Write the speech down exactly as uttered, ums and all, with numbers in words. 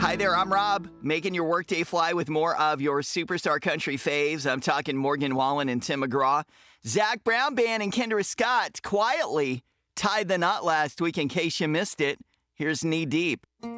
Hi there, I'm Rob, making your workday fly with more of your superstar country faves. I'm talking Morgan Wallen and Tim McGraw. Zach Brown Band and Kendra Scott quietly tied the knot last week in case you missed it. Here's Knee Deep.